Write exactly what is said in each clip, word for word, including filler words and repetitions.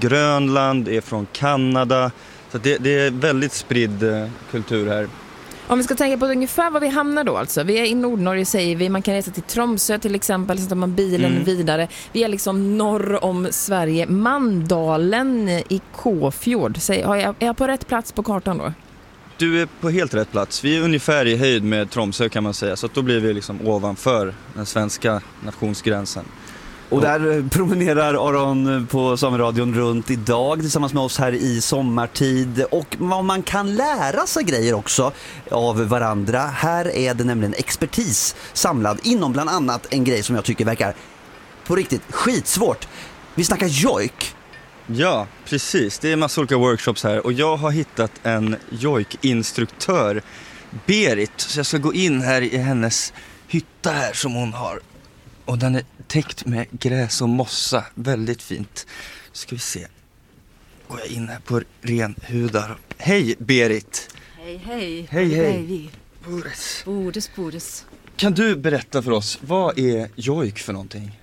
Grönland, är från Kanada. Så det, det är väldigt spridd eh, kultur här. Om vi ska tänka på ungefär var vi hamnar då alltså. Vi är i Nordnorge säger vi. Man kan resa till Tromsö till exempel. Så tar man bilen mm. vidare. Vi är liksom norr om Sverige. Mandalen i Kåfjord. Säg, har jag, är jag på rätt plats på kartan då? Du är på helt rätt plats. Vi är ungefär i höjd med Tromsö kan man säga. Så att då blir vi liksom ovanför den svenska nationsgränsen. Och där promenerar Aron på Sameradion runt idag tillsammans med oss här i sommartid. Och vad man kan lära sig grejer också av varandra. Här är det nämligen expertis samlad inom bland annat en grej som jag tycker verkar på riktigt skitsvårt. Vi snackar jojk. Ja, precis. Det är massa olika workshops här. Och jag har hittat en jojk-instruktör, Berit. Så jag ska gå in här i hennes hytta här som hon har. Och den är täckt med gräs och mossa. Väldigt fint. Ska vi se. Går jag in här på renhudar. Hej Berit. Hej, hej. Hej, hej. hej. Boris. Boris, Boris. Kan du berätta för oss, vad är jojk för någonting?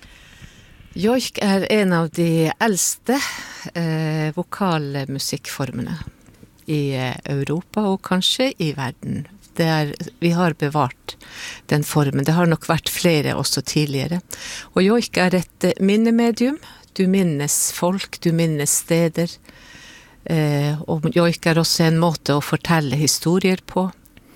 Jojk är en av de äldste eh, vokalmusikformerna i Europa och kanske i världen. Där vi har bevarat den formen. Det har nog varit flera också tidigare. Och jojk är ett minnemedium. Du minnes folk, du minnes städer. Eh, och jojk är också en måte att fortälla historier på.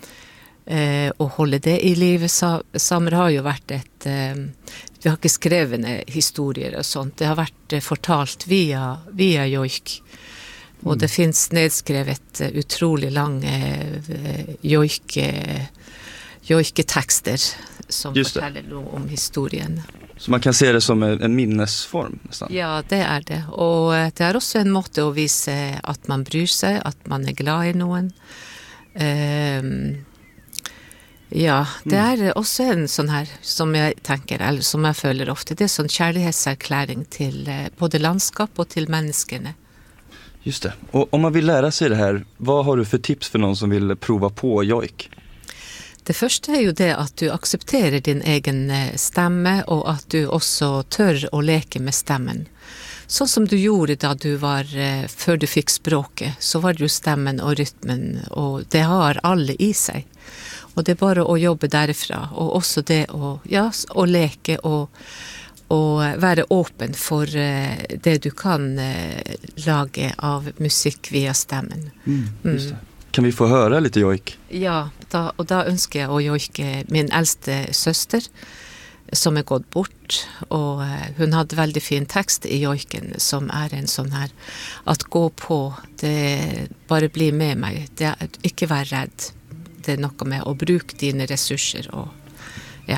Eh, och hålla det i livet. Samer har ju varit ett... Eh, vi har inte skrivit historier och sånt. Det har varit eh, fortalt via, via jojk. Och det finns nedskrivet utroligt långa eh, jojk, eh, jojketexter som berättar om historien. Så man kan se det som en minnesform nästan? Ja, det är det. Och det är också en måte att visa att man bryr sig, att man är glad i någon. Um, ja, det är också en sån här som jag tänker, eller som jag följer ofta, det är en sån kärlekserkläring till både landskap och till människorna. Just det. Och om man vill lära sig det här, vad har du för tips för någon som vill prova på jojk? Det första är ju det att du accepterar din egen stämme och att du också tör att leka med stämmen. Så som du gjorde då du var, för du fick språket, så var det ju stämmen och rytmen och det har alla i sig. Och det är bara att jobba därifrån och också det att, ja, att leka och och vara öppen för det du kan laga av musik via stämmen. Mm, just det. Kan vi få höra lite jojk? Ja, då, och då önskar jag att jojka min äldste syster som är gått bort. Och hon hade väldigt fin text i jojken som är en sån här att gå på, det bara bli med mig. Det är inte vara rädd. Det är något med att bruka dina resurser och